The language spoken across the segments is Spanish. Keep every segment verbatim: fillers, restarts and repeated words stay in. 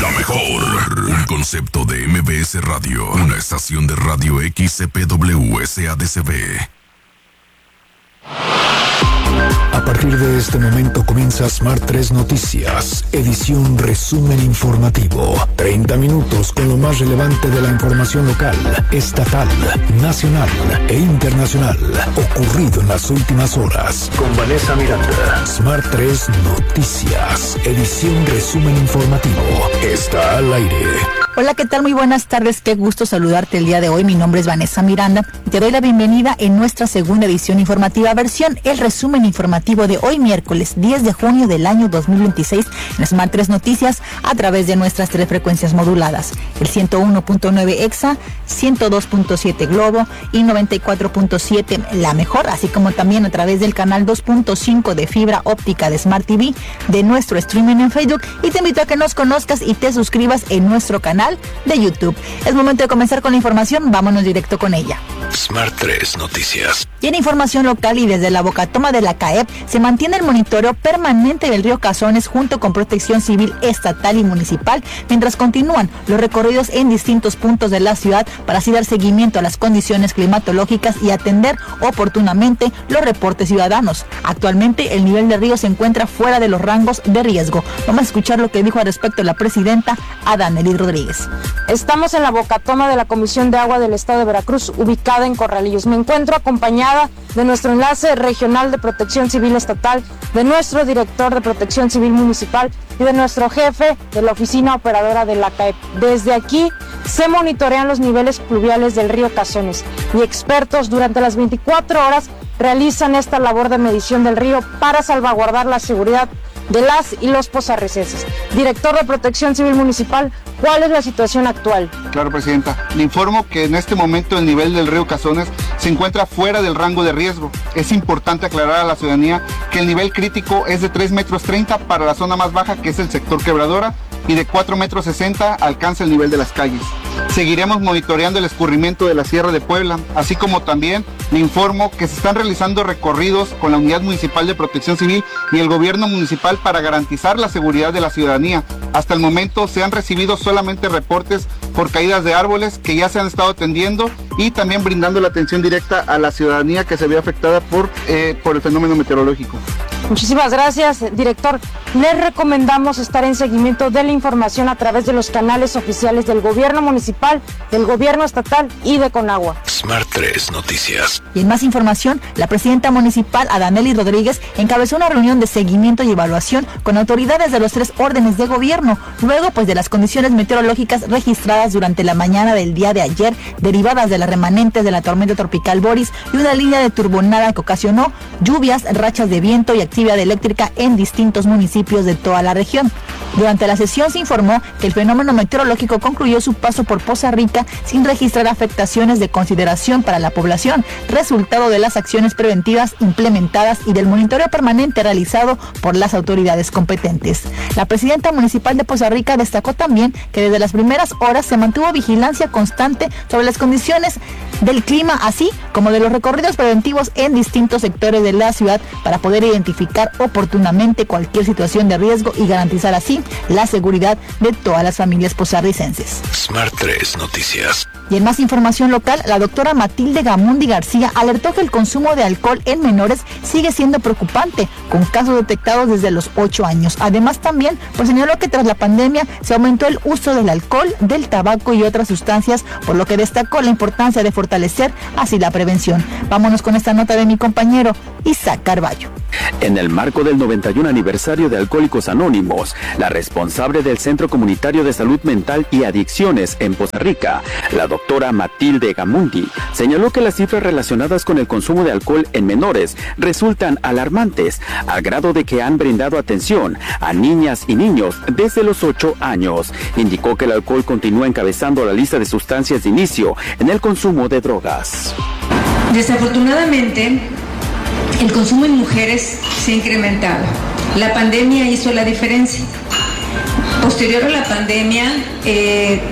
La mejor. Un concepto de M B S Radio. Una estación de radio X C P W S A D C B. A partir de este momento comienza Smart tres Noticias, edición resumen informativo. treinta minutos con lo más relevante de la información local, estatal, nacional e internacional, ocurrido en las últimas horas. Con Vanessa Miranda. Smart tres Noticias, edición resumen informativo. Está al aire. Hola, ¿qué tal? Muy buenas tardes, qué gusto saludarte el día de hoy. Mi nombre es Vanessa Miranda y te doy la bienvenida en nuestra segunda edición informativa, versión el resumen informativo de hoy miércoles diez de junio del año dos mil veintiséis en Smart tres Noticias a través de nuestras tres frecuencias moduladas, el ciento uno punto nueve Exa, ciento dos punto siete Globo y noventa y cuatro punto siete La Mejor, así como también a través del canal dos punto cinco de fibra óptica de Smart T V, de nuestro streaming en Facebook, y te invito a que nos conozcas y te suscribas en nuestro canal de YouTube. Es momento de comenzar con la información, vámonos directo con ella. Smart tres Noticias. Y en información local y desde la Bocatoma de la C A E P se mantiene el monitoreo permanente del río Cazones junto con Protección Civil estatal y municipal, mientras continúan los recorridos en distintos puntos de la ciudad para así dar seguimiento a las condiciones climatológicas y atender oportunamente los reportes ciudadanos. Actualmente el nivel del río se encuentra fuera de los rangos de riesgo. Vamos a escuchar lo que dijo al respecto la presidenta Adanelis Rodríguez. Estamos en la Bocatoma de la Comisión de Agua del Estado de Veracruz, ubicada en Corralillos. Me encuentro acompañada de nuestro enlace regional de Protección Civil estatal, de nuestro director de Protección Civil municipal y de nuestro jefe de la oficina operadora de la C A E P. Desde aquí se monitorean los niveles pluviales del río Cazones y expertos durante las veinticuatro horas realizan esta labor de medición del río para salvaguardar la seguridad de las y los pozarricenses. Director de Protección Civil Municipal, ¿cuál es la situación actual? Claro, Presidenta. Le informo que en este momento el nivel del río Cazones se encuentra fuera del rango de riesgo. Es importante aclarar a la ciudadanía que el nivel crítico es de tres metros treinta para la zona más baja, que es el sector Quebradora, y de cuatro metros sesenta alcanza el nivel de las calles. Seguiremos monitoreando el escurrimiento de la Sierra de Puebla, así como también le informo que se están realizando recorridos con la Unidad Municipal de Protección Civil y el Gobierno Municipal para garantizar la seguridad de la ciudadanía. Hasta el momento se han recibido solamente reportes por caídas de árboles que ya se han estado atendiendo y también brindando la atención directa a la ciudadanía que se ve afectada por, eh, por el fenómeno meteorológico. Muchísimas gracias, director. Les recomendamos estar en seguimiento de la información a través de los canales oficiales del gobierno municipal, del gobierno estatal y de Conagua. Smart tres Noticias. Y en más información, la presidenta municipal Adanelis Rodríguez encabezó una reunión de seguimiento y evaluación con autoridades de los tres órdenes de gobierno, luego pues de las condiciones meteorológicas registradas durante la mañana del día de ayer, derivadas de las remanentes de la tormenta tropical Boris y una línea de turbonada que ocasionó lluvias, rachas de viento y actividad eléctrica en distintos municipios de toda la región. Durante la sesión se informó que el fenómeno meteorológico concluyó su paso por Poza Rica sin registrar afectaciones de consideración para la población, resultado de las acciones preventivas implementadas y del monitoreo permanente realizado por las autoridades competentes. La presidenta municipal de Poza Rica destacó también que desde las primeras horas se mantuvo vigilancia constante sobre las condiciones del clima, así como de los recorridos preventivos en distintos sectores de la ciudad para poder identificar oportunamente cualquier situación de riesgo y garantizar así la seguridad de todas las familias pozarricenses. Smart tres Noticias. Y en más información local, la doctora Matilde Gamundi García alertó que el consumo de alcohol en menores sigue siendo preocupante, con casos detectados desde los ocho años. Además también pues señaló que tras la pandemia se aumentó el uso del alcohol, del tabaco y otras sustancias, por lo que destacó la importancia de fortalecer así la prevención. Vámonos con esta nota de mi compañero Isaac Carballo. En el marco del noventa y uno aniversario de Alcohólicos Anónimos, la responsable del Centro Comunitario de Salud Mental y Adicciones en Poza Rica, la doctora Matilde Gamundi, señaló que las cifras relacionadas con el consumo de alcohol en menores resultan alarmantes, al grado de que han brindado atención a niñas y niños desde los ocho años. Indicó que el alcohol continúa encabezando la lista de sustancias de inicio en el consumo de drogas. Desafortunadamente, el consumo en mujeres se ha incrementado. La pandemia hizo la diferencia. Posterior a la pandemia eh,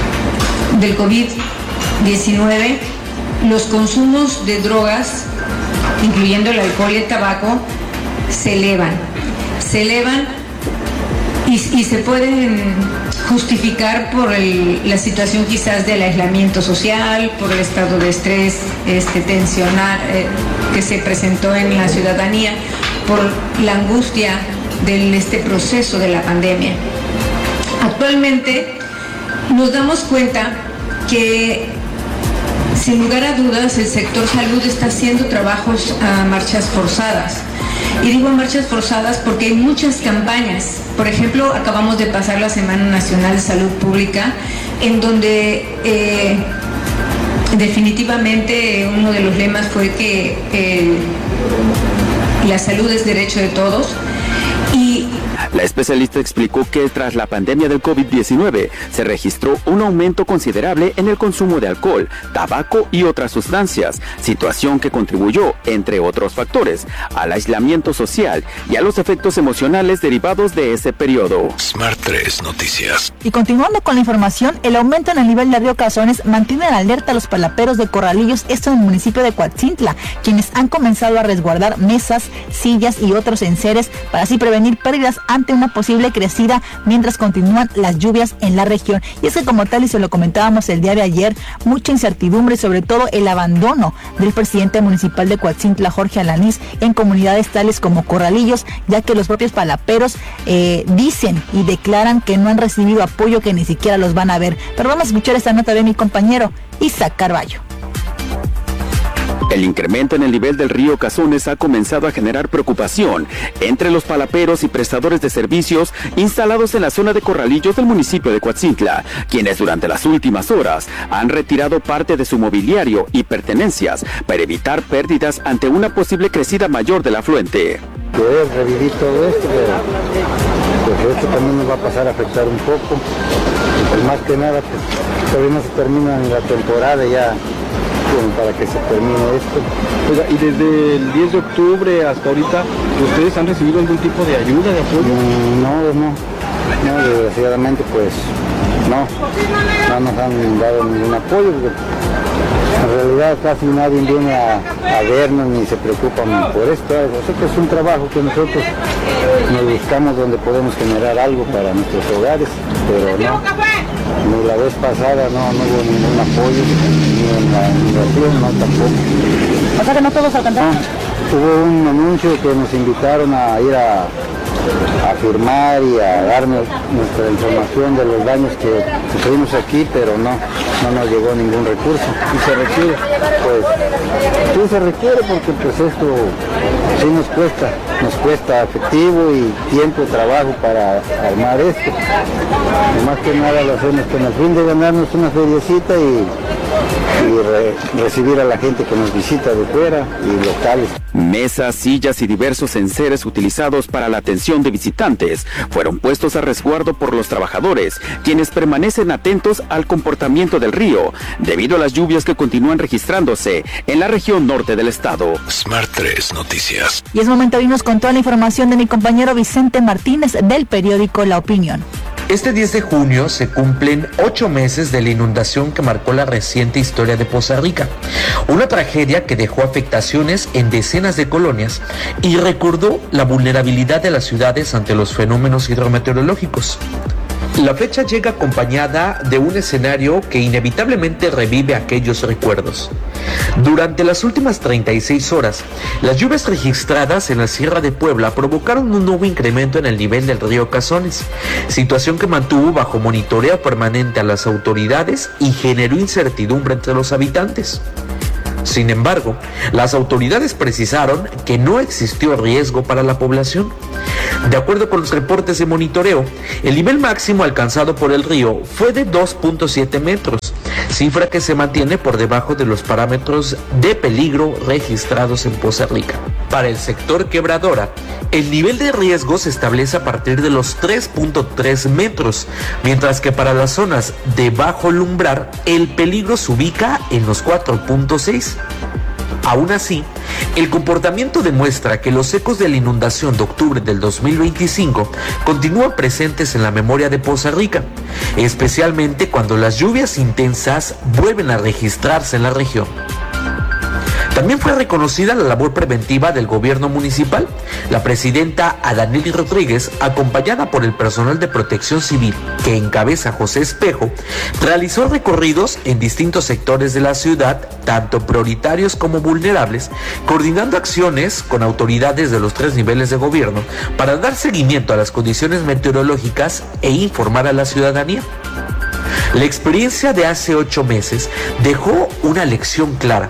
del COVID diecinueve, los consumos de drogas, incluyendo el alcohol y el tabaco, se elevan. Se elevan y, y se pueden justificar por el, la situación quizás del aislamiento social, por el estado de estrés este, tensional eh, que se presentó en la ciudadanía, por la angustia de este proceso de la pandemia. Actualmente nos damos cuenta que, sin lugar a dudas, el sector salud está haciendo trabajos a marchas forzadas. Y digo marchas forzadas porque hay muchas campañas. Por ejemplo, acabamos de pasar la Semana Nacional de Salud Pública, en donde eh, definitivamente uno de los lemas fue que eh, la salud es derecho de todos. Y la especialista explicó que tras la pandemia del COVID diecinueve se registró un aumento considerable en el consumo de alcohol, tabaco y otras sustancias, situación que contribuyó, entre otros factores, al aislamiento social y a los efectos emocionales derivados de ese periodo. Smart tres Noticias. Y continuando con la información, el aumento en el nivel del río Cazones mantiene en alerta a los palaperos de Corralillos, esto en el municipio de Coatzintla, quienes han comenzado a resguardar mesas, sillas y otros enseres para así prevenir pérdidas ante una posible crecida mientras continúan las lluvias en la región. Y es que, como tal, y se lo comentábamos el día de ayer, mucha incertidumbre, sobre todo el abandono del presidente municipal de Coatzintla, Jorge Alanís, en comunidades tales como Corralillos, ya que los propios palaperos eh, dicen y declaran que no han recibido apoyo, que ni siquiera los van a ver. Pero vamos a escuchar esta nota de mi compañero Isaac Carballo. El incremento en el nivel del río Cazones ha comenzado a generar preocupación entre los palaperos y prestadores de servicios instalados en la zona de Corralillos del municipio de Coatzintla, quienes durante las últimas horas han retirado parte de su mobiliario y pertenencias para evitar pérdidas ante una posible crecida mayor del afluente. Poder revivir todo esto, pero pues esto también nos va a pasar a afectar un poco, y pues más que nada pues todavía no se termina la temporada ya, bueno, para que se termine esto. Oiga, y desde el diez de octubre hasta ahorita, ¿ustedes han recibido algún tipo de ayuda, de apoyo? Mm, no, no, no, desgraciadamente pues no, no nos han dado ningún apoyo, porque en realidad casi nadie viene a, a vernos ni se preocupan por esto. Nosotros es un trabajo que nosotros nos buscamos donde podemos generar algo para nuestros hogares, pero no, ni la vez pasada no, no hubo ningún apoyo, ni en la inundación no tampoco. O sea que no todos alcanzaron. No, hubo un anuncio que nos invitaron a ir a a firmar y a darnos nuestra información de los daños que sufrimos aquí, pero no, no nos llegó ningún recurso. ¿Y se requiere? Pues sí se requiere, porque pues esto sí nos cuesta, nos cuesta efectivo y tiempo, trabajo para armar esto. Y más que nada lo hacemos con el fin de ganarnos una feriecita y, y re, recibir a la gente que nos visita de fuera y locales. Mesas, sillas y diversos enseres utilizados para la atención de visitantes fueron puestos a resguardo por los trabajadores, quienes permanecen atentos al comportamiento del río debido a las lluvias que continúan registrándose en la región norte del estado. Smart tres Noticias. Y es momento de irnos con toda la información de mi compañero Vicente Martínez del periódico La Opinión. Este diez de junio se cumplen ocho meses de la inundación que marcó la reciente historia de Poza Rica, una tragedia que dejó afectaciones en decenas de colonias y recordó la vulnerabilidad de las ciudades ante los fenómenos hidrometeorológicos. La fecha llega acompañada de un escenario que inevitablemente revive aquellos recuerdos. Durante las últimas treinta y seis horas, las lluvias registradas en la Sierra de Puebla provocaron un nuevo incremento en el nivel del río Cazones, situación que mantuvo bajo monitoreo permanente a las autoridades y generó incertidumbre entre los habitantes. Sin embargo, las autoridades precisaron que no existió riesgo para la población. De acuerdo con los reportes de monitoreo, el nivel máximo alcanzado por el río fue de dos punto siete metros, cifra que se mantiene por debajo de los parámetros de peligro registrados en Poza Rica. Para el sector Quebradora, el nivel de riesgo se establece a partir de los tres punto tres metros, mientras que para las zonas de bajo lumbrar, el peligro se ubica en los cuatro punto seis. Aún así, el comportamiento demuestra que los ecos de la inundación de octubre del dos mil veinticinco continúan presentes en la memoria de Poza Rica, especialmente cuando las lluvias intensas vuelven a registrarse en la región. También fue reconocida la labor preventiva del gobierno municipal. La presidenta Adanely Rodríguez, acompañada por el personal de Protección Civil que encabeza José Espejo, realizó recorridos en distintos sectores de la ciudad, tanto prioritarios como vulnerables, coordinando acciones con autoridades de los tres niveles de gobierno para dar seguimiento a las condiciones meteorológicas e informar a la ciudadanía. La experiencia de hace ocho meses dejó una lección clara: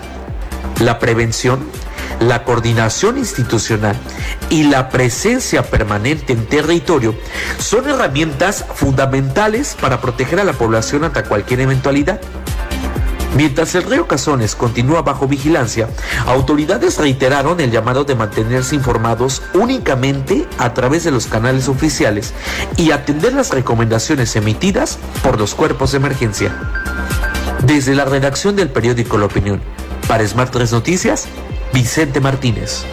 la prevención, la coordinación institucional y la presencia permanente en territorio son herramientas fundamentales para proteger a la población ante cualquier eventualidad. Mientras el río Cazones continúa bajo vigilancia, autoridades reiteraron el llamado de mantenerse informados únicamente a través de los canales oficiales y atender las recomendaciones emitidas por los cuerpos de emergencia. Desde la redacción del periódico La Opinión, para Smart tres Noticias, Vicente Martínez.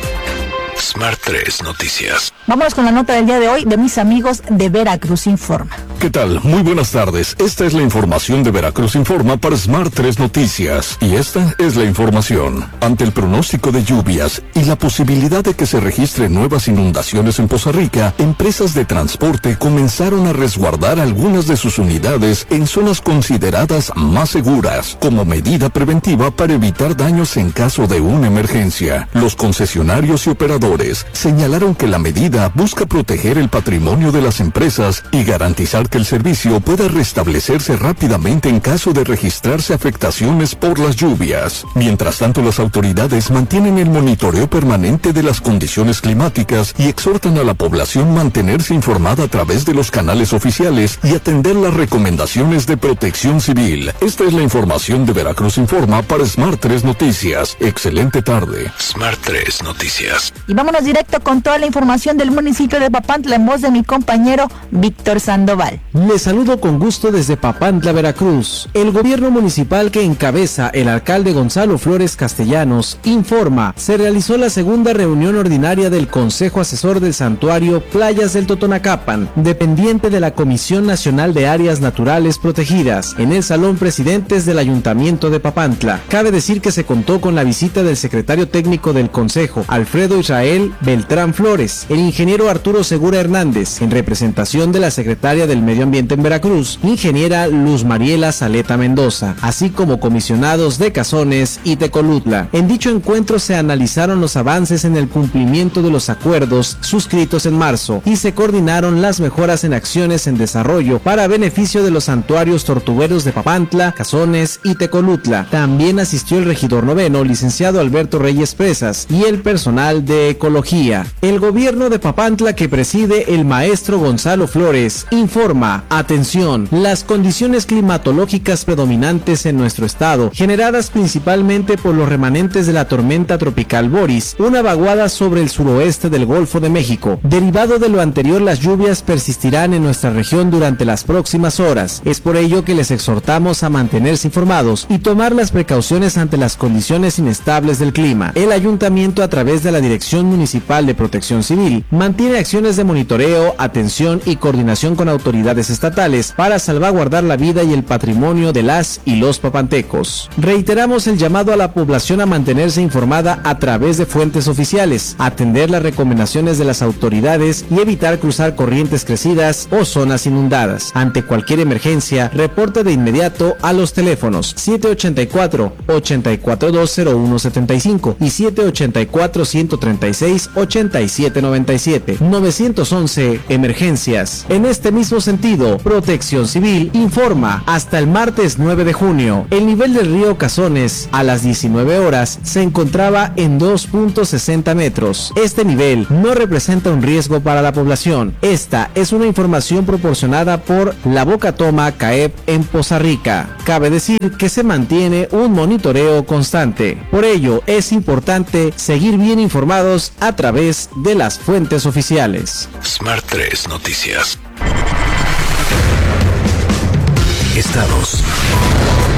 Smart tres Noticias. Vámonos con la nota del día de hoy de mis amigos de Veracruz Informa. ¿Qué tal? Muy buenas tardes. Esta es la información de Veracruz Informa para Smart tres Noticias. Y esta es la información. Ante el pronóstico de lluvias y la posibilidad de que se registren nuevas inundaciones en Poza Rica, empresas de transporte comenzaron a resguardar algunas de sus unidades en zonas consideradas más seguras, como medida preventiva para evitar daños en caso de una emergencia. Los concesionarios y operadores señalaron que la medida busca proteger el patrimonio de las empresas y garantizar que el servicio pueda restablecerse rápidamente en caso de registrarse afectaciones por las lluvias. Mientras tanto, las autoridades mantienen el monitoreo permanente de las condiciones climáticas y exhortan a la población mantenerse informada a través de los canales oficiales y atender las recomendaciones de Protección Civil. Esta es la información de Veracruz Informa para Smart tres Noticias. Excelente tarde. Smart tres Noticias. Y vámonos directo con toda la información del municipio de Papantla en voz de mi compañero Víctor Sandoval. Les saludo con gusto desde Papantla, Veracruz. El gobierno municipal que encabeza el alcalde Gonzalo Flores Castellanos informa, se realizó la segunda reunión ordinaria del Consejo Asesor del Santuario Playas del Totonacapan, dependiente de la Comisión Nacional de Áreas Naturales Protegidas, en el Salón Presidentes del Ayuntamiento de Papantla. Cabe decir que se contó con la visita del secretario técnico del Consejo, Alfredo Israel Beltrán Flores, el ingeniero Arturo Segura Hernández, en representación de la secretaria del Medio Ambiente en Veracruz, ingeniera Luz Mariela Saleta Mendoza, así como comisionados de Cazones y Tecolutla. En dicho encuentro se analizaron los avances en el cumplimiento de los acuerdos suscritos en marzo y se coordinaron las mejoras en acciones en desarrollo para beneficio de los santuarios tortugueros de Papantla, Cazones y Tecolutla. También asistió el regidor noveno, licenciado Alberto Reyes Presas, y el personal de Ecología. El gobierno de Papantla, que preside el maestro Gonzalo Flores, informa: atención, las condiciones climatológicas predominantes en nuestro estado, generadas principalmente por los remanentes de la tormenta tropical Boris, una vaguada sobre el suroeste del Golfo de México. Derivado de lo anterior, las lluvias persistirán en nuestra región durante las próximas horas. Es por ello que les exhortamos a mantenerse informados y tomar las precauciones ante las condiciones inestables del clima. El ayuntamiento, a través de la Dirección Municipal de Protección Civil, mantiene acciones de monitoreo, atención y coordinación con autoridades estatales para salvaguardar la vida y el patrimonio de las y los papantecos. Reiteramos el llamado a la población a mantenerse informada a través de fuentes oficiales, atender las recomendaciones de las autoridades y evitar cruzar corrientes crecidas o zonas inundadas. Ante cualquier emergencia, reporte de inmediato a los teléfonos siete ocho cuatro, ocho cuatro dos, cero uno siete cinco y siete ocho cuatro, uno tres seis, ocho siete nueve siete. nueve once Emergencias. En este mismo sentido, Protección Civil informa: hasta el martes nueve de junio, el nivel del río Cazones a las diecinueve horas se encontraba en dos punto sesenta metros. Este nivel no representa un riesgo para la población. Esta es una información proporcionada por la Bocatoma CAEP en Poza Rica. Cabe decir que se mantiene un monitoreo constante. Por ello, es importante seguir bien informados a través de las fuentes oficiales. Smart tres Noticias. Estados: Michoacán,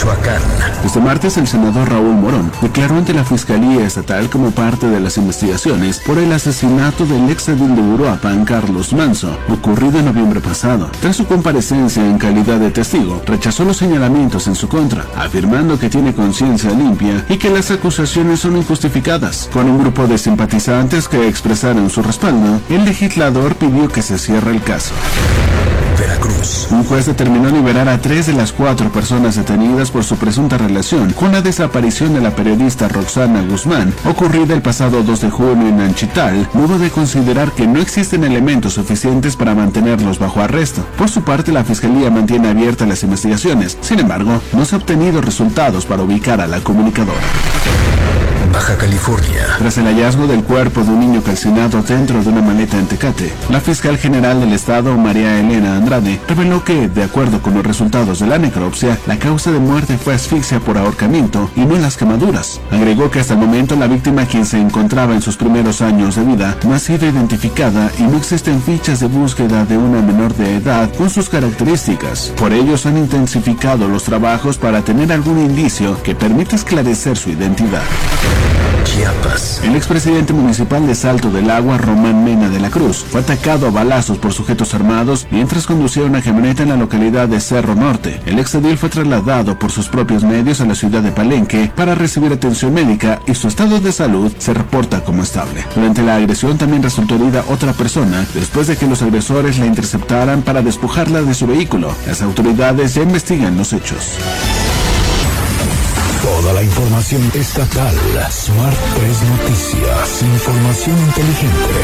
Michoacán. Este martes, el senador Raúl Morón declaró ante la Fiscalía Estatal como parte de las investigaciones por el asesinato del ex edil de Uruapan, Carlos Manso, ocurrido en noviembre pasado. Tras su comparecencia en calidad de testigo, rechazó los señalamientos en su contra, afirmando que tiene conciencia limpia y que las acusaciones son injustificadas. Con un grupo de simpatizantes que expresaron su respaldo, el legislador pidió que se cierre el caso. Veracruz. Un juez determinó liberar a tres de las cuatro personas detenidas por su presunta relación con la desaparición de la periodista Roxana Guzmán, ocurrida el pasado dos de junio en Anchital, luego de considerar que no existen elementos suficientes para mantenerlos bajo arresto. Por su parte, la Fiscalía mantiene abiertas las investigaciones. Sin embargo, no se han obtenido resultados para ubicar a la comunicadora. Baja California. Tras el hallazgo del cuerpo de un niño calcinado dentro de una maleta en Tecate, la fiscal general del estado, María Elena Andrade, reveló que, de acuerdo con los resultados de la necropsia, la causa de muerte fue asfixia por ahorcamiento y no las quemaduras. Agregó que hasta el momento la víctima, quien se encontraba en sus primeros años de vida, no ha sido identificada y no existen fichas de búsqueda de una menor de edad con sus características. Por ello, se han intensificado los trabajos para tener algún indicio que permita esclarecer su identidad. Chiapas. El expresidente municipal de Salto del Agua, Román Mena de la Cruz, fue atacado a balazos por sujetos armados mientras conducía una camioneta en la localidad de Cerro Norte. El exedil fue trasladado por sus propios medios a la ciudad de Palenque para recibir atención médica y su estado de salud se reporta como estable. Durante la agresión también resultó herida otra persona después de que los agresores la interceptaran para despojarla de su vehículo. Las autoridades ya investigan los hechos. Toda la información estatal. Smart tres Noticias. Información inteligente.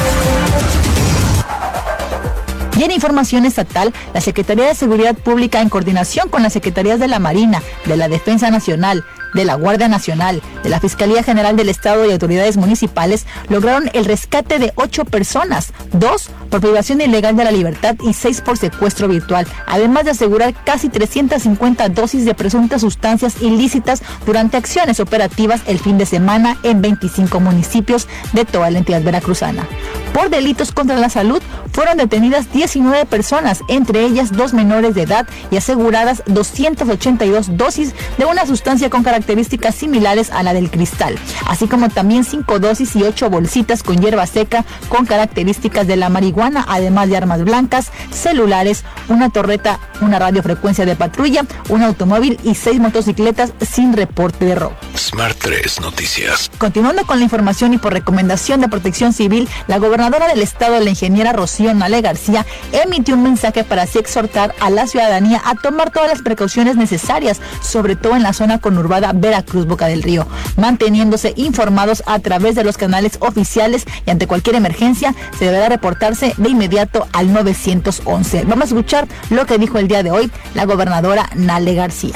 Y en información estatal, la Secretaría de Seguridad Pública, en coordinación con las Secretarías de la Marina, de la Defensa Nacional, de la Guardia Nacional, de la Fiscalía General del Estado y autoridades municipales, lograron el rescate de ocho personas, dos por privación ilegal de la libertad y seis por secuestro virtual, además de asegurar casi trescientas cincuenta dosis de presuntas sustancias ilícitas durante acciones operativas el fin de semana en veinticinco municipios de toda la entidad veracruzana. Por delitos contra la salud, fueron detenidas diecinueve personas, entre ellas dos menores de edad, y aseguradas doscientas ochenta y dos dosis de una sustancia con características similares a la del cristal, así como también cinco dosis y ocho bolsitas con hierba seca con características de la marihuana, además de armas blancas, celulares, una torreta, una radiofrecuencia de patrulla, un automóvil y seis motocicletas sin reporte de robo. Smart tres Noticias. Continuando con la información y por recomendación de Protección Civil, la gobernadora del estado, la ingeniera Rocío Nale García, emitió un mensaje para así exhortar a la ciudadanía a tomar todas las precauciones necesarias, sobre todo en la zona conurbada Veracruz-Boca del Río, manteniéndose informados a través de los canales oficiales, y ante cualquier emergencia se deberá reportarse de inmediato al nueve once. Vamos a escuchar lo que dijo el día de hoy la gobernadora Nale García.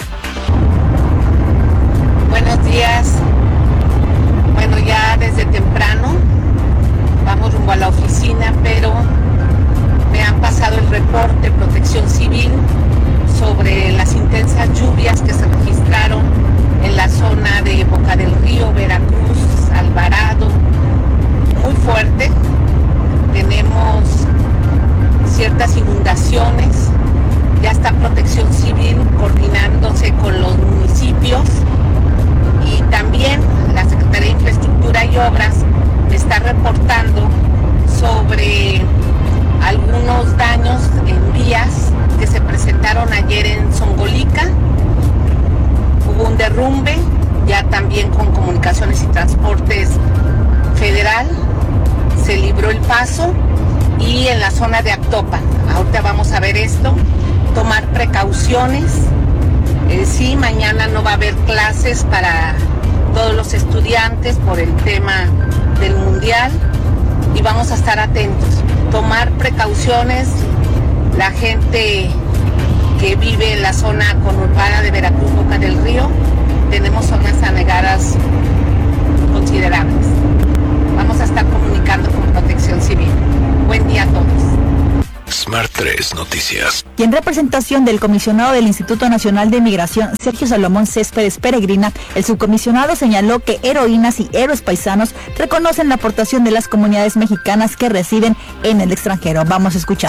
Buenos días. Bueno, ya desde temprano vamos rumbo a la oficina, pero me han pasado el reporte Protección Civil sobre las intensas lluvias que se registraron en la zona de Boca del Río, Veracruz, Alvarado, muy fuerte. Tenemos ciertas inundaciones. Ya está Protección Civil coordinándose con los municipios, y también la Secretaría de Infraestructura y Obras me está reportando sobre algunos daños en vías que se presentaron ayer en Zongolica. Hubo un derrumbe, ya también con Comunicaciones y Transportes Federal se libró el paso, y en la zona de Actopan. Ahorita vamos a ver esto, tomar precauciones. Eh, sí, mañana no va a haber clases para todos los estudiantes por el tema del mundial, y vamos a estar atentos, tomar precauciones. La gente que vive en la zona conurbada de Veracruz, Boca del Río, tenemos zonas anegadas considerables. Vamos a estar comunicando con Protección Civil. Buen día a todos. Smart tres Noticias. Y en representación del comisionado del Instituto Nacional de Migración, Sergio Salomón Céspedes Peregrina, el subcomisionado señaló que heroínas y héroes paisanos reconocen la aportación de las comunidades mexicanas que residen en el extranjero. Vamos a escucharlo.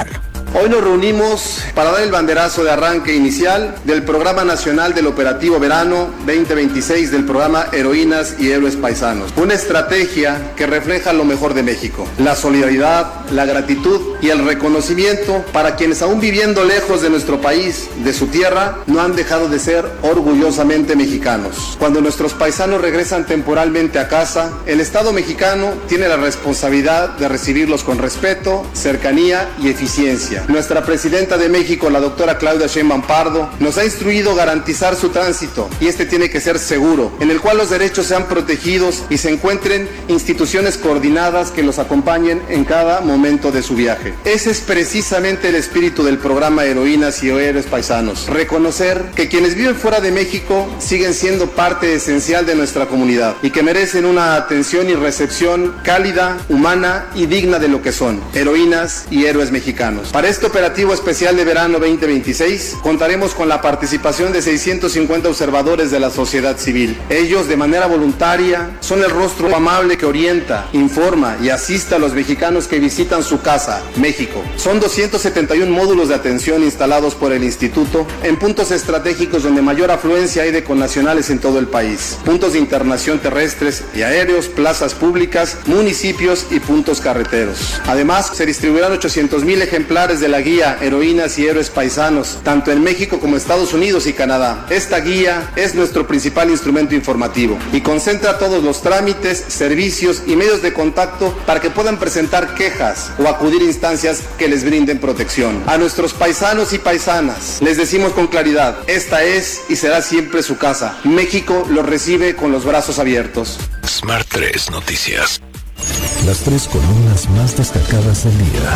Hoy nos reunimos para dar el banderazo de arranque inicial del Programa Nacional del Operativo Verano veinte veintiséis del programa Heroínas y Héroes Paisanos. Una estrategia que refleja lo mejor de México, la solidaridad, la gratitud y el reconocimiento para quienes aún viviendo lejos de nuestro país, de su tierra, no han dejado de ser orgullosamente mexicanos. Cuando nuestros paisanos regresan temporalmente a casa, el Estado mexicano tiene la responsabilidad de recibirlos con respeto, cercanía y eficiencia. Nuestra presidenta de México, la doctora Claudia Sheinbaum Pardo, nos ha instruido garantizar su tránsito y este tiene que ser seguro, en el cual los derechos sean protegidos y se encuentren instituciones coordinadas que los acompañen en cada momento de su viaje. Ese es precisamente el espíritu del programa Heroínas y Héroes Paisanos. Reconocer que quienes viven fuera de México siguen siendo parte esencial de nuestra comunidad y que merecen una atención y recepción cálida, humana y digna de lo que son, heroínas y héroes mexicanos. Para este operativo especial de verano veinte veintiséis contaremos con la participación de seiscientos cincuenta observadores de la sociedad civil. Ellos, de manera voluntaria, son el rostro amable que orienta, informa y asiste a los mexicanos que visitan su casa, México. Son doscientos setenta y uno módulos de atención instalados por el Instituto en puntos estratégicos donde mayor afluencia hay de connacionales en todo el país. Puntos de internación terrestres y aéreos, plazas públicas, municipios y puntos carreteros. Además, se distribuirán ochocientos mil ejemplares de la guía Heroínas y Héroes Paisanos, tanto en México como Estados Unidos y Canadá. Esta guía es nuestro principal instrumento informativo y concentra todos los trámites, servicios y medios de contacto para que puedan presentar quejas o acudir a instancias que les brinden protección. A nuestros paisanos y paisanas les decimos con claridad, esta es y será siempre su casa. México los recibe con los brazos abiertos. Smart tres Noticias. Las tres columnas más destacadas del día.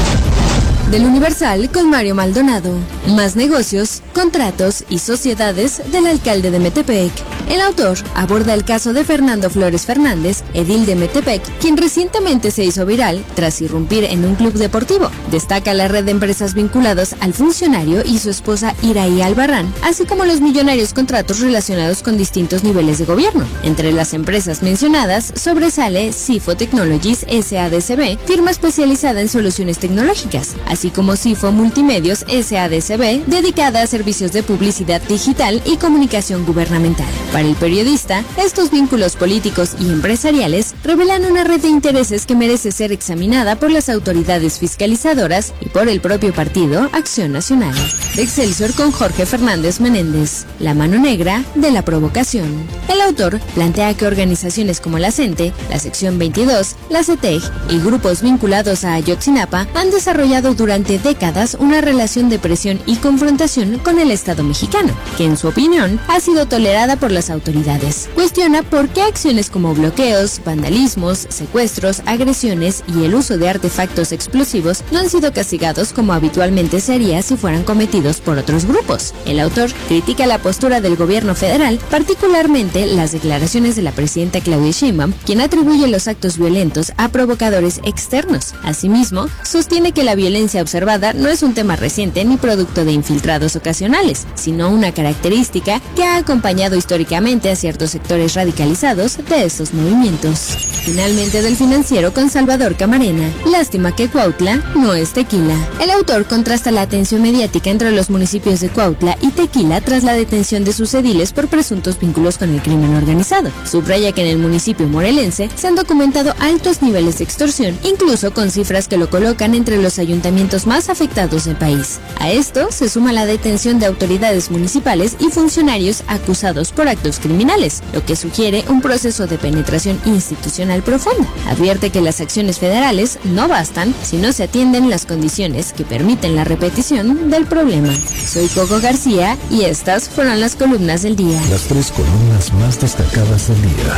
Del Universal con Mario Maldonado. Más negocios, contratos y sociedades del alcalde de Metepec. El autor aborda el caso de Fernando Flores Fernández, edil de Metepec, quien recientemente se hizo viral tras irrumpir en un club deportivo. Destaca la red de empresas vinculadas al funcionario y su esposa Iraí Albarrán, así como los millonarios contratos relacionados con distintos niveles de gobierno. Entre las empresas mencionadas sobresale Cifo Technologies S A D C B, firma especializada en soluciones tecnológicas, así como Cifo Multimedios S A D C B, dedicada a servicios de publicidad digital y comunicación gubernamental. Para el periodista, estos vínculos políticos y empresariales revelan una red de intereses que merece ser examinada por las autoridades fiscalizadoras y por el propio partido Acción Nacional. De Excelsior con Jorge Fernández Menéndez, la mano negra de la provocación. El autor plantea que organizaciones como la CENTE, la Sección veintidós, la CETEG y grupos vinculados a Ayotzinapa han desarrollado durante décadas una relación de presión y confrontación con el Estado mexicano, que en su opinión ha sido tolerada por las autoridades. Cuestiona por qué acciones como bloqueos, vandalismos, secuestros, agresiones y el uso de artefactos explosivos no han sido castigados como habitualmente se haría si fueran cometidos por otros grupos. El autor critica la postura del gobierno federal, particularmente las declaraciones de la presidenta Claudia Sheinbaum, quien atribuye los actos violentos a provocadores externos. Asimismo, sostiene que la violencia observada no es un tema reciente ni producto de infiltrados ocasionales, sino una característica que ha acompañado históricamente a ciertos sectores radicalizados de estos movimientos. Finalmente, del Financiero con Salvador Camarena, lástima que Cuautla no es Tequila. El autor contrasta la atención mediática entre los municipios de Cuautla y Tequila tras la detención de sus ediles por presuntos vínculos con el crimen organizado. Subraya que en el municipio morelense se han documentado altos niveles de extorsión, incluso con cifras que lo colocan entre los ayuntamientos más afectados del país. A esto se suma la detención de autoridades municipales y funcionarios acusados por actos criminales, lo que sugiere un proceso de penetración institucional profunda. Advierte que las acciones federales no bastan si no se atienden las condiciones que permiten la repetición del problema. Soy Coco García y estas fueron las columnas del día. Las tres columnas más destacadas del día.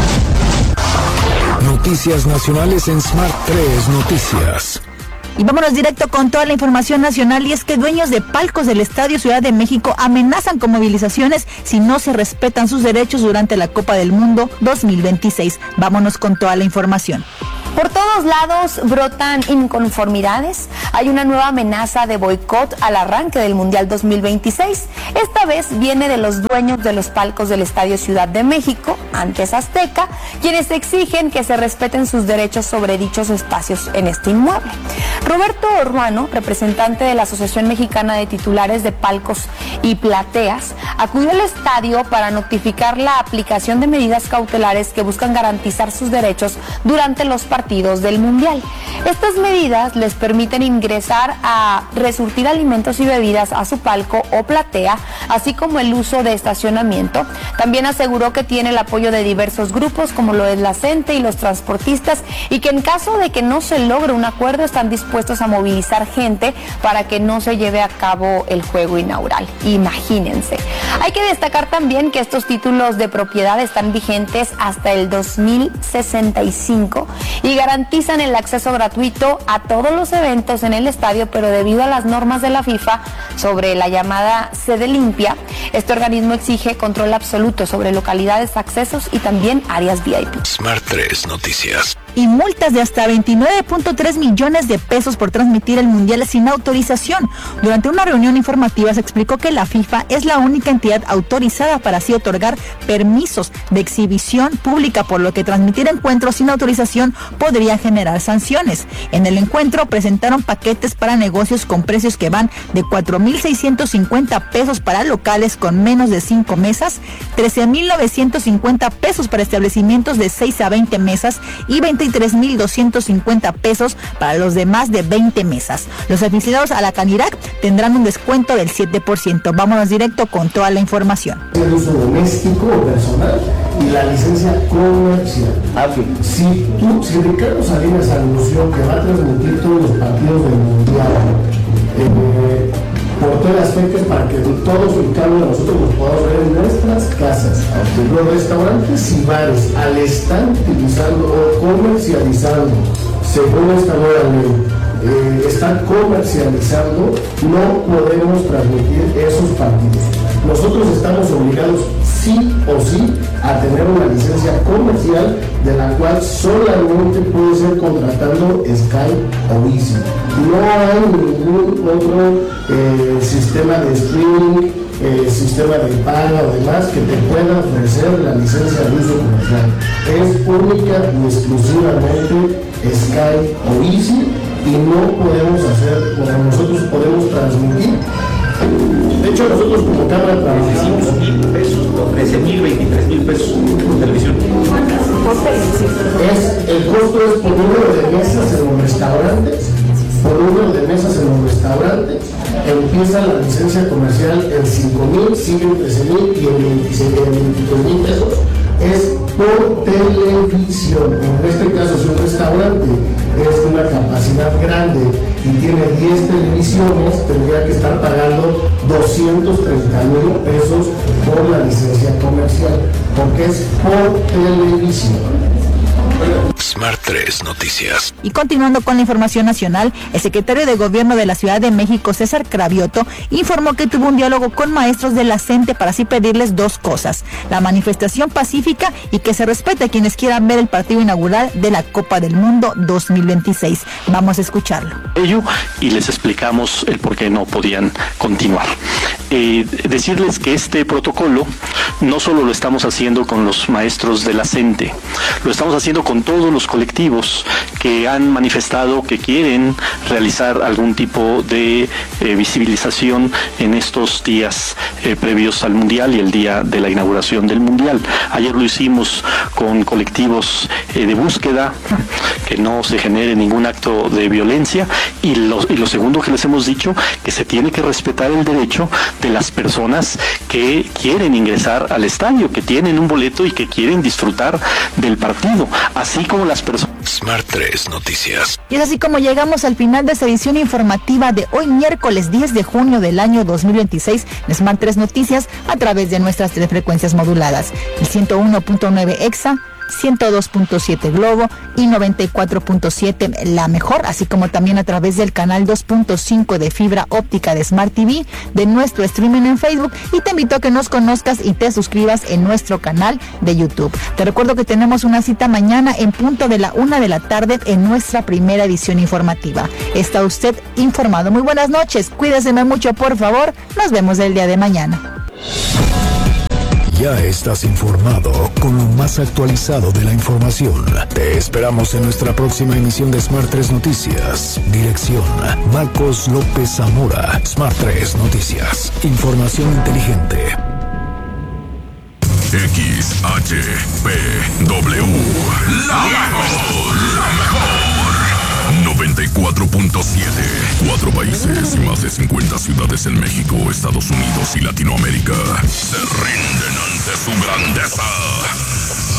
Noticias nacionales en Smart tres Noticias. Y vámonos directo con toda la información nacional, y es que dueños de palcos del Estadio Ciudad de México amenazan con movilizaciones si no se respetan sus derechos durante la Copa del Mundo dos mil veintiséis. Vámonos con toda la información. Por todos lados brotan inconformidades. Hay una nueva amenaza de boicot al arranque del Mundial dos mil veintiséis. Esta vez viene de los dueños de los palcos del Estadio Ciudad de México, antes Azteca, quienes exigen que se respeten sus derechos sobre dichos espacios en este inmueble. Roberto Ruano, representante de la Asociación Mexicana de Titulares de Palcos y Plateas, acudió al estadio para notificar la aplicación de medidas cautelares que buscan garantizar sus derechos durante los partidos del Mundial. Estas medidas les permiten ingresar a resurtir alimentos y bebidas a su palco o platea, así como el uso de estacionamiento. También aseguró que tiene el apoyo de diversos grupos como lo es la CENTE y los transportistas, y que en caso de que no se logre un acuerdo están dispuestos a movilizar gente para que no se lleve a cabo el juego inaugural. Imagínense. Hay que destacar también que estos títulos de propiedad están vigentes hasta el dos mil sesenta y cinco y garantizan el acceso gratuito a todos los eventos en el estadio, pero debido a las normas de la FIFA sobre la llamada sede limpia, este organismo exige control absoluto sobre localidades, accesos y también áreas V I P. Smart tres Noticias. Y multas de hasta veintinueve punto tres millones de pesos por transmitir el Mundial sin autorización. Durante una reunión informativa se explicó que la FIFA es la única entidad autorizada para así otorgar permisos de exhibición pública, por lo que transmitir encuentros sin autorización podría generar sanciones. En el encuentro presentaron paquetes para negocios con precios que van de cuatro mil seiscientos cincuenta pesos para locales con menos de cinco mesas, trece mil novecientos cincuenta pesos para establecimientos de seis a veinte mesas y veintitrés mil doscientos cincuenta pesos para los de más de veinte mesas. Los afiliados a la Canirac tendrán un descuento del siete por ciento. Vámonos directo con toda la información. El uso doméstico o personal y la licencia comercial. Si tú, si Ricardo Salinas anunció que va a transmitir todos los partidos del Mundial eh, por todas las fechas para que todos y cada uno de nosotros los podamos ver en nuestras casas, los restaurantes y bares, al estar utilizando o comercializando, según esta nueva ley, eh, están comercializando, no podemos transmitir esos partidos. Nosotros estamos obligados sí o sí a tener una licencia comercial, de la cual solamente puede ser contratando Sky o Easy. No hay ningún otro eh, sistema de streaming, eh, sistema de paga o demás que te pueda ofrecer la licencia de uso comercial. Es única y exclusivamente Sky o Easy, y no podemos hacer, como nosotros podemos transmitir. De hecho, nosotros como cámara trabajamos mil pesos, trece mil, veintitrés mil pesos por televisión. Es, el costo es por número de mesas en los restaurantes, por número de mesas en los restaurantes. Empieza la licencia comercial en cinco mil, sigue en trece mil y en veintitrés mil pesos. Es por televisión. En este caso, si un restaurante es de una capacidad grande y tiene diez televisiones, tendría que estar pagando doscientos treinta mil pesos por la licencia comercial, porque es por televisión. Smart tres Noticias. Y continuando con la información nacional, el secretario de Gobierno de la Ciudad de México, César Cravioto, informó que tuvo un diálogo con maestros de la CENTE para así pedirles dos cosas: la manifestación pacífica y que se respete a quienes quieran ver el partido inaugural de la Copa del Mundo dos mil veintiséis. Vamos a escucharlo. Ello, y les explicamos el por qué no podían continuar. Eh, decirles que este protocolo no solo lo estamos haciendo con los maestros de la CENTE, lo estamos haciendo con todos los colectivos que han manifestado que quieren realizar algún tipo de eh, visibilización en estos días eh, previos al Mundial y el día de la inauguración del Mundial. Ayer lo hicimos con colectivos eh, de búsqueda, que no se genere ningún acto de violencia, y lo, y lo segundo que les hemos dicho, que se tiene que respetar el derecho de las personas que quieren ingresar al estadio, que tienen un boleto y que quieren disfrutar del partido, así como las personas. Smart tres Noticias. Y es así como llegamos al final de esta edición informativa de hoy, miércoles diez de junio del año dos mil veintiséis, en Smart tres Noticias, a través de nuestras telefrecuencias moduladas, el ciento uno punto nueve EXA, ciento dos punto siete Globo y noventa y cuatro punto siete La Mejor, así como también a través del canal dos punto cinco de fibra óptica de Smart T V, de nuestro streaming en Facebook, y te invito a que nos conozcas y te suscribas en nuestro canal de YouTube. Te recuerdo que tenemos una cita mañana en punto de la una de la tarde en nuestra primera edición informativa. Está usted informado. Muy buenas noches, cuídese mucho, por favor. Nos vemos el día de mañana. Ya estás informado con lo más actualizado de la información. Te esperamos en nuestra próxima emisión de Smart tres Noticias. Dirección: Marcos López Zamora. Smart tres Noticias. Información inteligente. X H P W. La mejor. La mejor. noventa y cuatro punto siete. Cuatro países y más de cincuenta ciudades en México, Estados Unidos y Latinoamérica se rinden ante su grandeza.